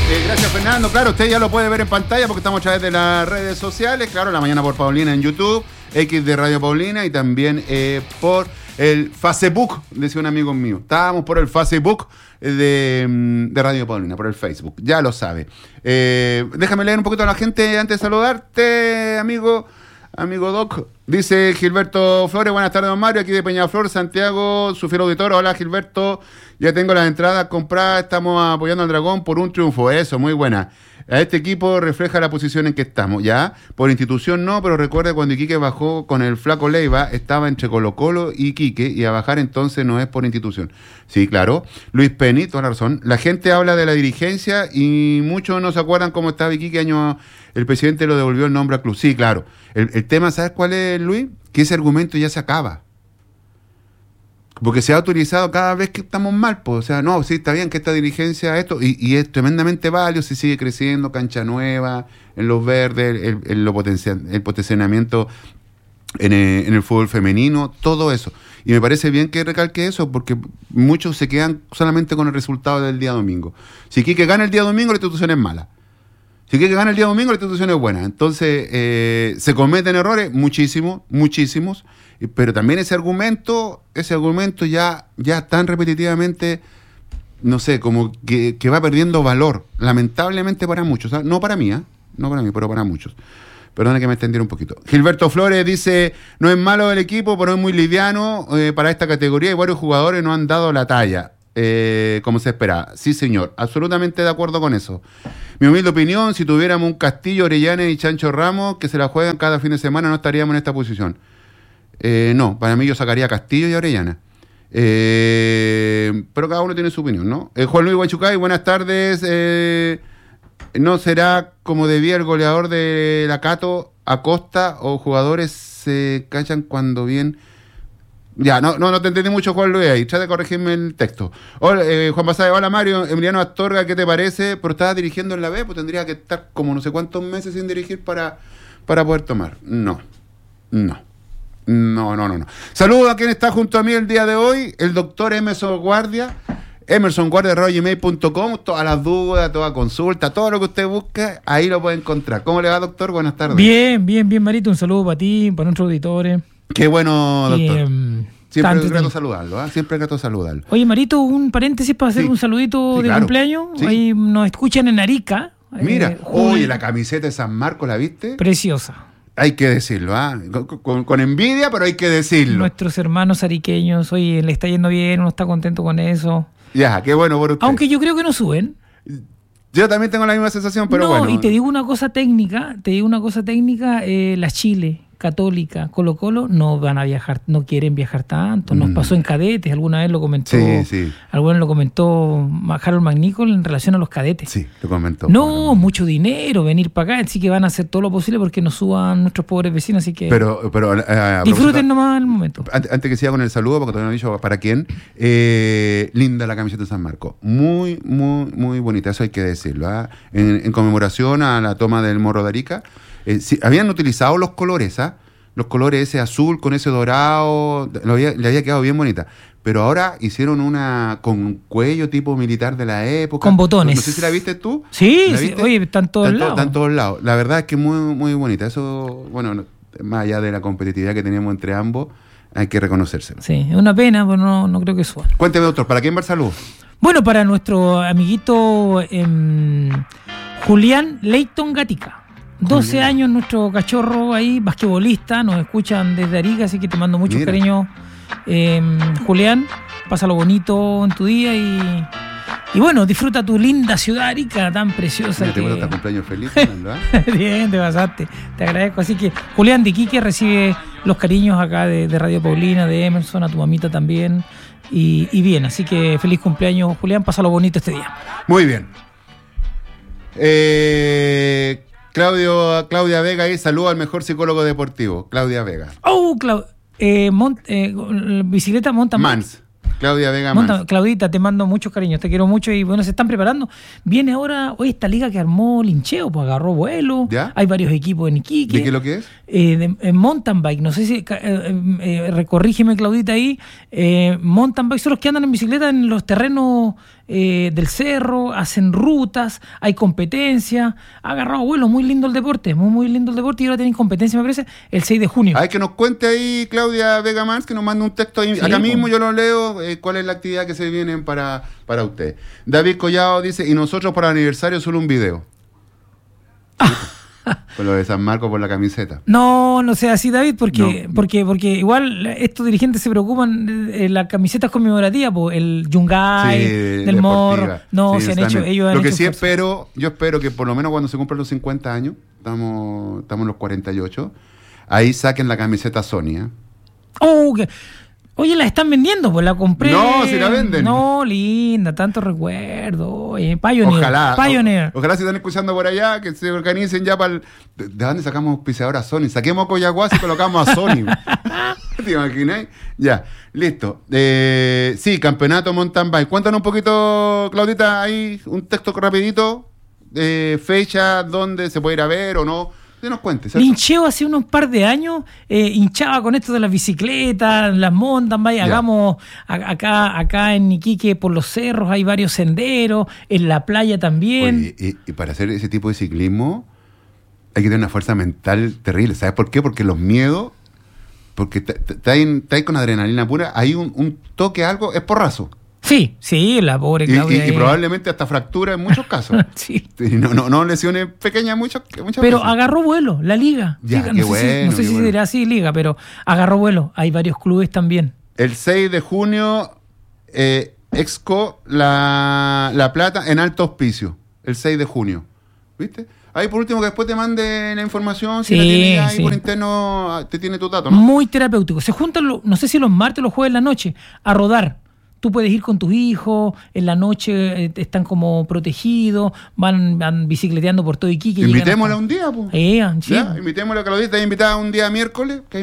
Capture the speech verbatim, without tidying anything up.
Eh, gracias, Fernando. Claro, usted ya lo puede ver en pantalla porque estamos a través de las redes sociales. Claro, La Mañana por Paulina en YouTube, X de Radio Paulina y también eh, por el Facebook, decía un amigo mío. Estábamos por el Facebook de, de Radio Paulina, por el Facebook. Ya lo sabe. Eh, déjame leer un poquito a la gente antes de saludarte, amigo. Amigo Doc, dice Gilberto Flores, buenas tardes, don Mario, aquí de Peñaflor, Santiago, su fiel auditor. Hola, Gilberto, ya tengo las entradas compradas, estamos apoyando al Dragón por un triunfo, eso, muy buena. A este equipo refleja la posición en que estamos, ¿ya? Por institución no, pero recuerde cuando Iquique bajó con el Flaco Leiva, estaba entre Colo Colo y Iquique, y a bajar entonces no es por institución. Sí, claro. Luis Penny, toda la razón. La gente habla de la dirigencia y muchos no se acuerdan cómo estaba Iquique año... El presidente lo devolvió el nombre al club. Sí, claro. El, el tema, ¿sabes cuál es, Luis? Que ese argumento ya se acaba. Porque se ha utilizado cada vez que estamos mal, pues. O sea, no, sí, está bien que esta dirigencia, esto, y, y es tremendamente válido, si sigue creciendo, cancha nueva, en los verdes, el, el, lo potencia, el potenciamiento en el, en el fútbol femenino, todo eso. Y me parece bien que recalque eso, porque muchos se quedan solamente con el resultado del día domingo. Si Quique gana el día domingo, la institución es mala. Si Quique gana el día domingo, la institución es buena. Entonces, eh, se cometen errores, muchísimos, muchísimos, pero también ese argumento, ese argumento ya, ya tan repetitivamente, no sé, como que, que va perdiendo valor, lamentablemente para muchos, ¿sabes? No para mí, ¿eh? No para mí, pero para muchos. Perdona que me extendiera un poquito. Gilberto Flores dice, no es malo el equipo, pero es muy liviano eh, para esta categoría y varios jugadores no han dado la talla. Eh, como se espera. Sí, señor, absolutamente de acuerdo con eso. Mi humilde opinión, si tuviéramos un Castillo, Orellana y Chancho Ramos que se la juegan cada fin de semana, no estaríamos en esta posición. Eh, no, para mí yo sacaría a Castillo y a Orellana. Eh, pero cada uno tiene su opinión, ¿no? Eh, Juan Luis Huachucay, buenas tardes. Eh, ¿No será como debía el goleador de la Cato, Acosta, o jugadores se cachan cuando bien... Ya, no, no, no te entendí mucho, Juan Luis, ahí. Trata de corregirme el texto. Hola, eh, Juan Basabe, hola Mario, Emiliano Astorga, ¿qué te parece? Pero estaba dirigiendo en la B, pues tendría que estar como no sé cuántos meses sin dirigir para, para poder tomar. No, no, no, no, no, no. Saludos a quien está junto a mí el día de hoy, el doctor Emerson Guardia, Emerson Guardia, arroba gmail punto com, todas las dudas, toda consulta, todo lo que usted busque, ahí lo puede encontrar. ¿Cómo le va, doctor? Buenas tardes. Bien, bien, bien, Marito, un saludo para ti, para nuestros auditores. Qué bueno, doctor. Eh, Siempre es grato saludarlo, ¿eh? Siempre es grato saludarlo. Oye, Marito, un paréntesis para hacer sí. un saludito sí, de claro. cumpleaños. Sí. Ahí nos escuchan en Arica. Mira, eh, oye, la camiseta de San Marcos, ¿la viste? Preciosa. Hay que decirlo, ¿ah? ¿eh? Con, con, con envidia, pero hay que decirlo. Nuestros hermanos ariqueños, oye, le está yendo bien, uno está contento con eso. Ya, qué bueno por usted. Aunque yo creo que no suben. Yo también tengo la misma sensación, pero no, bueno. Y te digo una cosa técnica, te digo una cosa técnica, eh, la Chile, Católica, Colo Colo, no van a viajar, no quieren viajar tanto. Nos mm. pasó en cadetes, alguna vez lo comentó, sí, sí. alguna vez lo comentó Harold McNichol en relación a los cadetes. Sí, lo comentó. No, bueno. mucho dinero, venir para acá, así que van a hacer todo lo posible porque nos suban nuestros pobres vecinos, así que pero, pero eh, disfruten nomás el momento. Antes, antes que siga con el saludo, porque todavía no he dicho para quién, eh, linda la camiseta de San Marcos, muy, muy, muy bonita, eso hay que decirlo, ¿eh? en, en conmemoración a la toma del Morro de Arica, eh, sí, habían utilizado los colores, ¿ah? ¿eh? Los colores, ese azul con ese dorado, lo había, le había quedado bien bonita. Pero ahora hicieron una con cuello tipo militar de la época. Con botones. No, no sé si la viste tú. Sí, sí, oye, están todos Están, lados. están todos lados. La verdad es que muy, muy bonita. Eso, bueno, más allá de la competitividad que teníamos entre ambos, hay que reconocérselo. Sí, es una pena, pero no, no creo que suban. Cuénteme, doctor, ¿para quién va el saludo? Bueno, para nuestro amiguito eh, Julián Leighton Gatica. doce años nuestro cachorro ahí, basquetbolista, nos escuchan desde Arica, así que te mando mucho cariño, eh, Julián, pásalo bonito en tu día y, y bueno, disfruta tu linda ciudad Arica, tan preciosa. Mira, que... te voy a dar cumpleaños feliz, ¿verdad? Bien, te pasaste, te agradezco. Así que Julián de Iquique recibe los cariños acá de, de Radio Paulina, de Emerson, a tu mamita también, y, y bien, así que feliz cumpleaños, Julián, pásalo bonito este día. Muy bien. Eh... Claudio, Claudia Vega ahí, saludo al mejor psicólogo deportivo, Claudia Vega. Oh, Clau eh, mont eh, bicicleta monta Mans. Claudia Vega monta, Mans. Claudita, te mando muchos cariños, te quiero mucho y bueno, se están preparando. Viene ahora, hoy esta liga que armó Lincheo, pues agarró vuelo. ¿Ya? Hay varios equipos en Iquique. ¿De qué es lo que es? Eh, de, eh, mountain bike, no sé si, eh, eh, recorrígeme Claudita ahí, eh, mountain bike son los que andan en bicicleta en los terrenos eh, del cerro, hacen rutas, hay competencia, ha agarrado vuelo, muy lindo el deporte, muy muy lindo el deporte y ahora tienen competencia, me parece, el seis de junio. Hay que nos cuente ahí Claudia Vega Mans, que nos mande un texto ahí, Sí, acá mismo pues. yo lo leo, eh, cuál es la actividad que se viene para, para usted. David Collado dice, y nosotros por aniversario solo un video. Con lo de San Marcos por la camiseta. No, no sea así, David, porque, No. porque, porque igual estos dirigentes se preocupan de las camisetas conmemorativas, po, el Yungay, Sí, del deportiva. Morro. No, Sí, se han están hecho, en- ellos han Lo que hecho sí esfuerzo. espero, yo espero que por lo menos cuando se cumplan los cincuenta años, estamos, estamos en los cuarenta y ocho, ahí saquen la camiseta Sony, ¿eh? Oh, que- Oye, la están vendiendo, pues la compré. No, si la venden. No, linda, tanto recuerdo. Oye, Pioneer. Ojalá, Pioneer. o- ojalá si están escuchando por allá, que se organicen ya para el... ¿De, de dónde sacamos auspiciador a Sony? Saquemos a Coyaguas y colocamos a Sony. ¿Te imagináis? Ya, listo. Eh, sí, campeonato mountain bike. Cuéntanos un poquito, Claudita, ahí un texto rapidito, eh, fecha, dónde se puede ir a ver o no. Que nos cuentes. ¿cierto? Lincheo hace unos par de años eh, hinchaba con esto de las bicicletas, las mountain bike. Ya. Hagamos a- acá, acá en Iquique por los cerros hay varios senderos, en la playa también. Oye, y, y para hacer ese tipo de ciclismo hay que tener una fuerza mental terrible. ¿Sabes por qué? Porque los miedos, porque está ahí con adrenalina pura, hay un, un toque, algo, es porrazo. Sí, sí, la pobre Y, Claudia. y- y eh. probablemente hasta fractura en muchos casos. Sí. Sí, no, no, no lesiones pequeñas muchas, muchas Pero veces. agarró vuelo, la liga. Ya, Liga, qué no sé si, bueno, no sé qué si bueno. dirá así liga, pero agarró vuelo. Hay varios clubes también. El seis de junio, eh, Exco La, La Plata en alto auspicio. El seis de junio. ¿Viste? Ahí por último que después te mande la información, si Sí, la tienes ahí sí. por interno, te tiene tu dato, ¿no? Muy terapéutico. Se juntan, lo- no sé si los martes o los jueves en la noche, a rodar. Tú puedes ir con tus hijos, en la noche eh, están como protegidos, van, van bicicleteando por todo Iquique. llegan Invitémosla hasta- un día, pues. Eh, sí. Ya, invitémosla a Claudita, está invitada un día miércoles, que